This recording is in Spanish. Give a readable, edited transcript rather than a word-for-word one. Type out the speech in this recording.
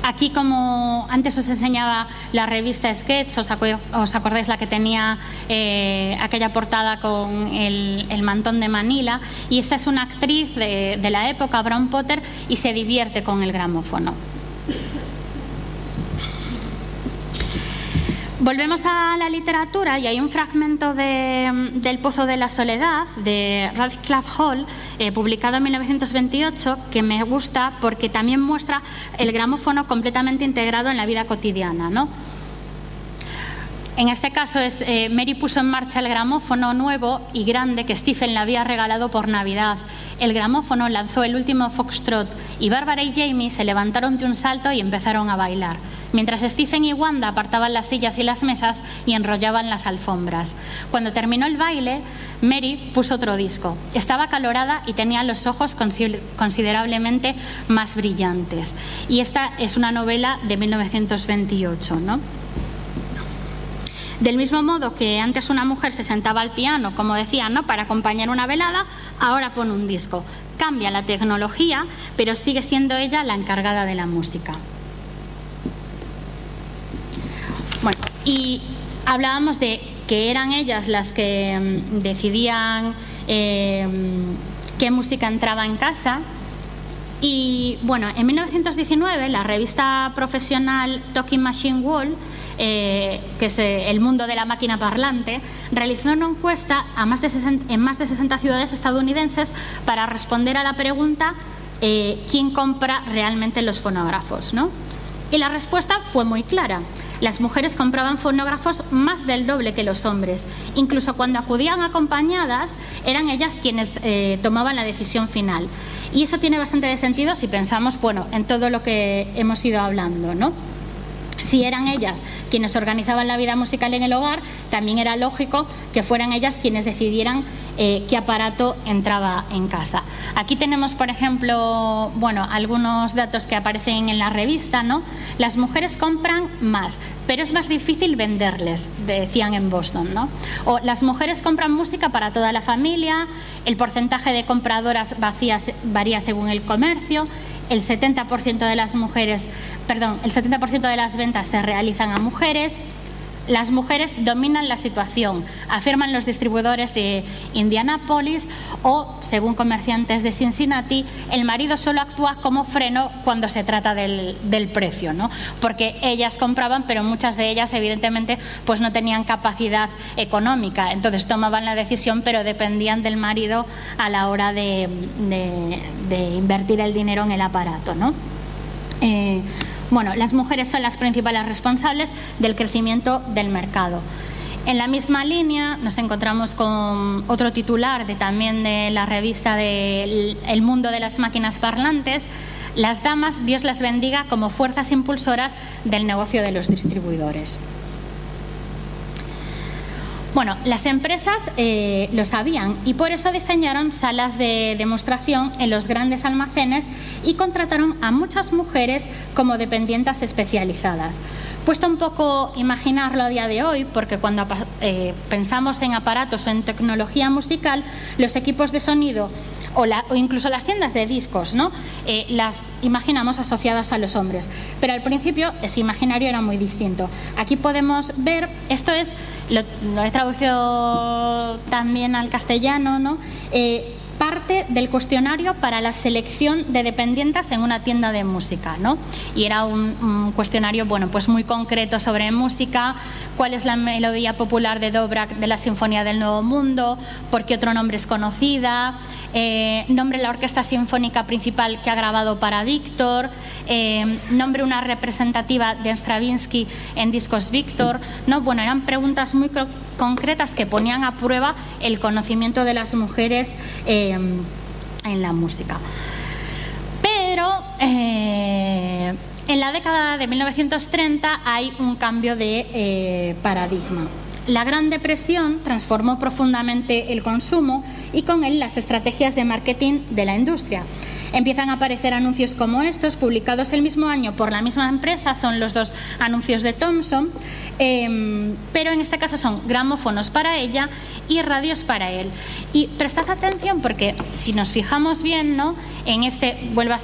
Aquí, como antes os enseñaba la revista Sketch, os acordáis la que tenía aquella portada con el mantón de Manila, y esta es una actriz de la época, Brown Potter, y se divierte con el gramófono. Volvemos a la literatura y hay un fragmento del Pozo de la Soledad de Radcliffe Hall, publicado en 1928, que me gusta porque también muestra el gramófono completamente integrado en la vida cotidiana, ¿no? En este caso Mary puso en marcha el gramófono nuevo y grande que Stephen le había regalado por Navidad. El gramófono lanzó el último foxtrot y Bárbara y Jamie se levantaron de un salto y empezaron a bailar, mientras Stephen y Wanda apartaban las sillas y las mesas y enrollaban las alfombras. Cuando terminó el baile, Mary puso otro disco. Estaba acalorada y tenía los ojos considerablemente más brillantes. Y esta es una novela de 1928, ¿no? Del mismo modo que antes una mujer se sentaba al piano, como decía, ¿no?, para acompañar una velada, ahora pone un disco. Cambia la tecnología, pero sigue siendo ella la encargada de la música. Bueno, y hablábamos de que eran ellas las que decidían qué música entraba en casa. Y bueno, en 1919 la revista profesional Talking Machine World, que es el mundo de la máquina parlante, realizó una encuesta en más de 60 ciudades estadounidenses para responder a la pregunta ¿quién compra realmente los fonógrafos?, ¿no? Y la respuesta fue muy clara. Las mujeres compraban fonógrafos más del doble que los hombres. Incluso cuando acudían acompañadas, eran ellas quienes tomaban la decisión final. Y eso tiene bastante de sentido si pensamos, bueno, en todo lo que hemos ido hablando, ¿no? Si eran ellas quienes organizaban la vida musical en el hogar, también era lógico que fueran ellas quienes decidieran qué aparato entraba en casa. Aquí tenemos, por ejemplo, bueno, algunos datos que aparecen en la revista, ¿no? Las mujeres compran más, pero es más difícil venderles, decían en Boston, ¿no? O las mujeres compran música para toda la familia, el porcentaje de compradoras vacías varía según el comercio. El 70% de las ventas se realizan a mujeres. Las mujeres dominan la situación, afirman los distribuidores de Indianápolis, o, según comerciantes de Cincinnati, el marido solo actúa como freno cuando se trata del precio, ¿no? Porque ellas compraban, pero muchas de ellas evidentemente pues no tenían capacidad económica, entonces tomaban la decisión, pero dependían del marido a la hora de invertir el dinero en el aparato, ¿no? Bueno, las mujeres son las principales responsables del crecimiento del mercado. En la misma línea nos encontramos con otro titular también de la revista El mundo de las máquinas parlantes: las damas, Dios las bendiga, como fuerzas impulsoras del negocio de los distribuidores. Bueno, las empresas lo sabían y por eso diseñaron salas de demostración en los grandes almacenes y contrataron a muchas mujeres como dependientes especializadas. Cuesta un poco imaginarlo a día de hoy, porque cuando pensamos en aparatos o en tecnología musical, los equipos de sonido o incluso las tiendas de discos, ¿no?, las imaginamos asociadas a los hombres. Pero al principio ese imaginario era muy distinto. Aquí podemos ver, esto es, lo he traducido también al castellano, ¿no?, parte del cuestionario para la selección de dependientes en una tienda de música, ¿no? Y era un cuestionario, bueno, pues muy concreto sobre música: cuál es la melodía popular de Dvorak de la Sinfonía del Nuevo Mundo, por qué otro nombre es conocida, nombre la orquesta sinfónica principal que ha grabado para Víctor, nombre una representativa de Stravinsky en discos Víctor, ¿no? Bueno, eran preguntas muy concretas que ponían a prueba el conocimiento de las mujeres en la música. Pero en la década de 1930 hay un cambio de paradigma. La Gran Depresión transformó profundamente el consumo y con él las estrategias de marketing de la industria. Empiezan a aparecer anuncios como estos, publicados el mismo año por la misma empresa, son los dos anuncios de Thomson, pero en este caso son gramófonos para ella y radios para él. Y prestad atención porque si nos fijamos bien, ¿no?, en este vuelve a